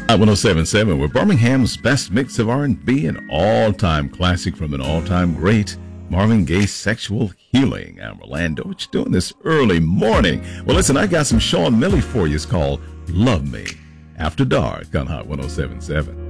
At 1077, with Birmingham's best mix of R&B, an all-time classic from an all-time great, Marvin Gaye's Sexual Healing. I'm Orlando. What you doing this early morning? Well, listen, I got some Sean Millie for you. It's called Love Me After Dark on Hot 1077.